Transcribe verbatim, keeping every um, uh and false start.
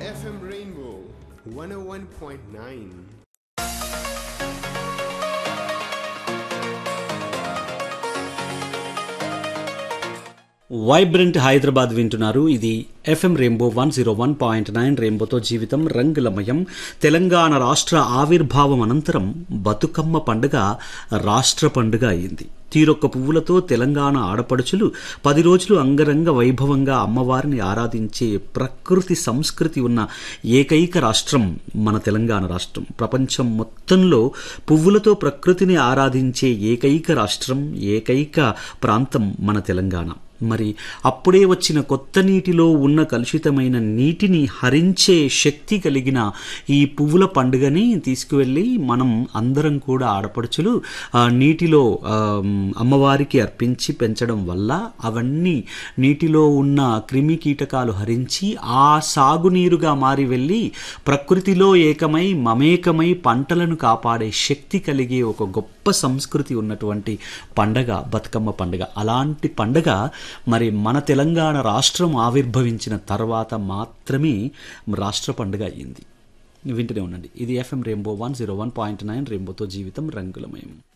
F M Rainbow one oh one point nine. Vibrant Hyderabad వింటున్నారు. ఇది FM rainbow one zero one point nine. రెయిన్బోతో జీవితం రంగులమయం. తెలంగాణ రాష్ట్ర ఆవిర్భావం అనంతరం బతుకమ్మ పండుగ రాష్ట్ర పండుగ అయింది. తీరొక్క పువ్వులతో తెలంగాణ ఆడపడుచులు పది రోజులు అంగరంగ వైభవంగా అమ్మవారిని ఆరాధించే ప్రకృతి సంస్కృతి ఉన్న ఏకైక రాష్ట్రం మన తెలంగాణ రాష్ట్రం. ప్రపంచం మొత్తంలో పువ్వులతో ప్రకృతిని ఆరాధించే ఏకైక రాష్ట్రం, ఏకైక ప్రాంతం మన తెలంగాణ. మరి అప్పుడే వచ్చిన కొత్త నీటిలో ఉన్న కలుషితమైన నీటిని హరించే శక్తి కలిగిన ఈ పువ్వుల పండుగని తీసుకువెళ్ళి మనం అందరం కూడా ఆడపడుచులు నీటిలో అమ్మవారికి అర్పించి పెంచడం వల్ల అవన్నీ నీటిలో ఉన్న క్రిమి కీటకాలు హరించి ఆ సాగునీరుగా మారి వెళ్ళి ప్రకృతిలో ఏకమై మమేకమై పంటలను కాపాడే శక్తి కలిగే ఒక గొప్ప సంస్కృతి ఉన్నటువంటి పండగ బతుకమ్మ పండుగ. అలాంటి పండగ మరి మన తెలంగాణ రాష్ట్రం ఆవిర్భవించిన తర్వాత మాత్రమే రాష్ట్ర పండుగ అయ్యింది. వింటూనే ఉండండి. ఇది FM rainbow one zero one point nine. రెయిన్బోతో జీవితం రంగులమయం.